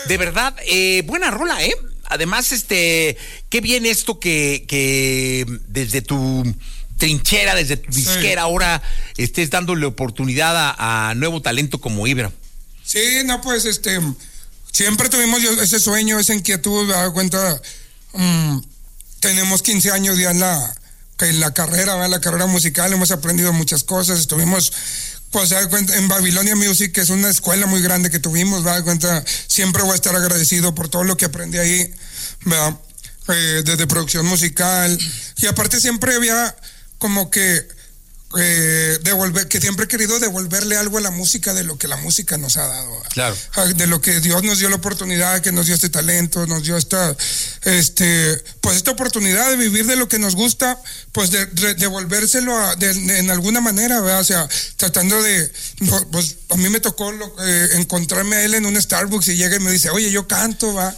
De verdad, buena rola, ¿eh? Además, qué bien esto que desde tu trinchera, desde tu disquera, ahora estés dándole oportunidad a nuevo talento como Ibra. Sí, no, pues, siempre tuvimos ese sueño, esa inquietud, me dado cuenta, tenemos 15 años ya en la carrera, ¿verdad? La carrera musical, hemos aprendido muchas cosas, estuvimos, pues, en Babilonia Music, que es una escuela muy grande que tuvimos, ¿verdad? Cuenta, siempre voy a estar agradecido por todo lo que aprendí ahí, ¿verdad? Desde producción musical, y aparte siempre había como que que siempre he querido devolverle algo a la música de lo que la música nos ha dado, ¿verdad? Claro. De lo que Dios nos dio la oportunidad, que nos dio este talento, nos dio esta oportunidad de vivir de lo que nos gusta, pues devolvérselo en alguna manera, ¿verdad? O sea, tratando pues a mí me tocó encontrarme a él en un Starbucks y llega y me dice, oye, yo canto, va,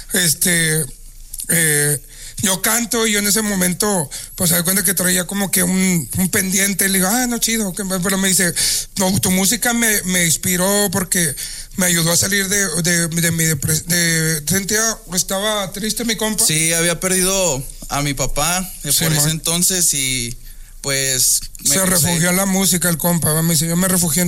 yo canto, y yo en ese momento, pues se da cuenta que traía como que un pendiente, le digo, no, chido, pero me dice, no, tu música me inspiró porque me ayudó a salir de mi depresión, estaba triste mi compa. Sí, había perdido a mi papá por ese entonces y pues se refugió en la música el compa, me dice, yo me refugié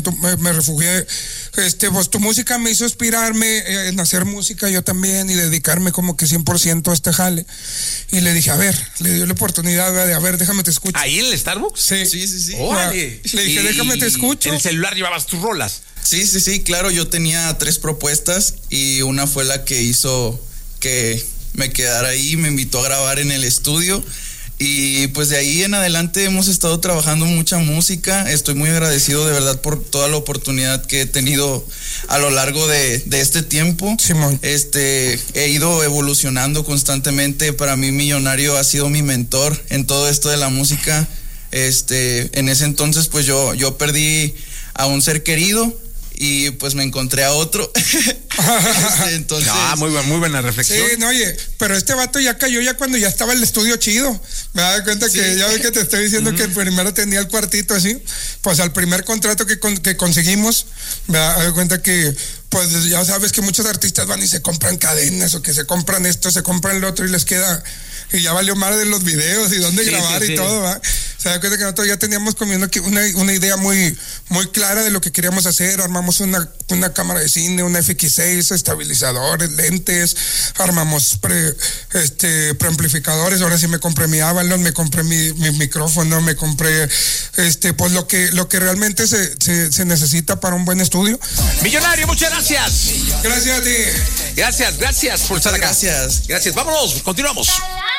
pues tu música me hizo inspirarme en hacer música yo también y dedicarme como que 100% a este jale. Y le dije, le dio la oportunidad de, déjame te escucho. ¿Ahí en el Starbucks? Sí. ¡Órale! Le dije, déjame te escucho. ¿En el celular llevabas tus rolas? Sí, claro, yo tenía 3 propuestas y una fue la que hizo que me quedara ahí, me invitó a grabar en el estudio. Y pues de ahí en adelante hemos estado trabajando mucha música. Estoy muy agradecido de verdad por toda la oportunidad que he tenido a lo largo de este tiempo. Simón. He ido evolucionando constantemente. Para mí Millonario ha sido mi mentor en todo esto de la música. En ese entonces pues yo perdí a un ser querido y pues me encontré a otro. Entonces, muy buena reflexión. Sí, no, oye, pero este vato ya cayó ya cuando ya estaba el estudio chido. Me da cuenta que ya ves que te estoy diciendo que primero tenía el cuartito así. Pues al primer contrato que conseguimos, me da cuenta que pues ya sabes que muchos artistas van y se compran cadenas o que se compran esto, se compran lo otro y les queda, y ya valió madre de los videos y dónde grabar y todo, ¿va? Se da cuenta que nosotros ya teníamos comiendo una idea muy, muy clara de lo que queríamos hacer. Armamos una cámara de cine, una FX6, estabilizadores, lentes, armamos preamplificadores. Ahora sí me compré mi Avalon, me compré mi micrófono, me compré pues lo que realmente se necesita para un buen estudio. Millonario, muchas gracias. Gracias a ti. Gracias por estar acá. Gracias. Vámonos, continuamos.